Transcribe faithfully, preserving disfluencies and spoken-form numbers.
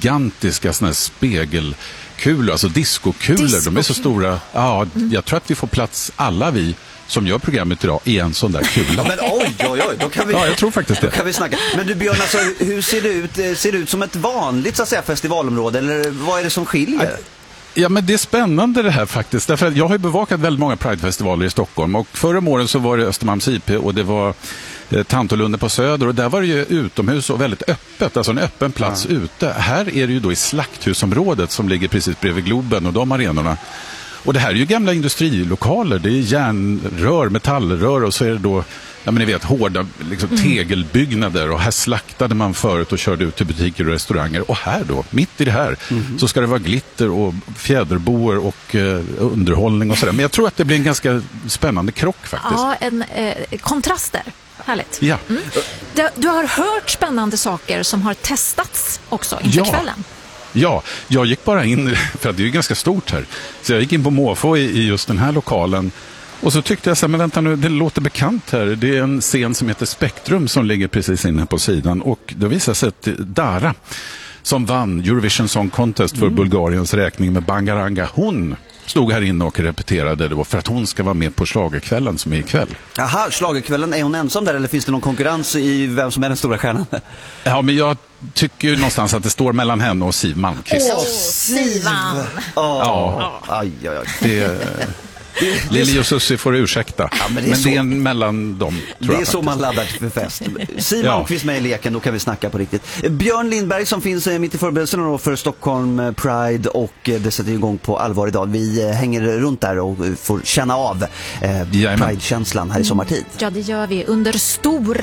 gigantiska såna här spegelkulor, alltså diskokulor. Disco. De är så stora. Ja, mm. jag tror att vi får plats alla vi som gör programmet idag i en sån där kula. Men oj, oj, oj, då kan vi, ja, jag tror faktiskt det. Då kan vi snacka. Men du Björn, alltså, hur ser det ut? Ser det ut som ett vanligt så att säga, festivalområde, eller vad är det som skiljer? Ja, men det är spännande det här faktiskt. Därför att jag har ju bevakat väldigt många Pride-festivaler i Stockholm. Och förra åren så var det Östermalms I P och det var eh, Tantolunden på Söder. Och där var det ju utomhus och väldigt öppet. Alltså en öppen plats ja. ute. Här är det ju då i Slakthusområdet som ligger precis bredvid Globen och de arenorna. Och det här är ju gamla industrilokaler. Det är järnrör, metallrör och så är det då, ja men ni vet, hårda liksom, mm. tegelbyggnader. Och här slaktade man förut och körde ut till butiker och restauranger. Och här då, mitt i det här, mm. så ska det vara glitter och fjäderboer och eh, underhållning och sådär. Men jag tror att det blir en ganska spännande krock faktiskt. Ja, en, eh, kontraster. Härligt. Ja. Mm. Du, du har hört spännande saker som har testats också inför ja. kvällen. Ja, jag gick bara in, för att det är ju ganska stort här. Så jag gick in på måfå i, i just den här lokalen. Och så tyckte jag så här, men vänta nu, det låter bekant här. Det är en scen som heter Spektrum som ligger precis inne på sidan. Och det visar sig att Dara, som vann Eurovision Song Contest för mm. Bulgariens räkning med Bangaranga, hon stod här inne och repeterade det för att hon ska vara med på schlagerkvällen som är ikväll. Jaha, schlagerkvällen, är hon ensam där eller finns det någon konkurrens i vem som är den stora stjärnan? Ja, men jag tycker ju någonstans att det står mellan henne och Siw Malmkvist. Åh, Sivan! Oh. Ja, aj, aj, aj. det... Lili och Susie får ursäkta. Ja, men det är, men så... det är mellan dem. Det är så man laddar för fest. Siw Malmkvist med i leken, då kan vi snacka på riktigt. Björn Lindberg som finns mitt i förberedelserna för Stockholm Pride och det sätter igång på allvar idag. Vi hänger runt där och får känna av eh, Pride-känslan här i sommartid. Ja, det gör vi under stora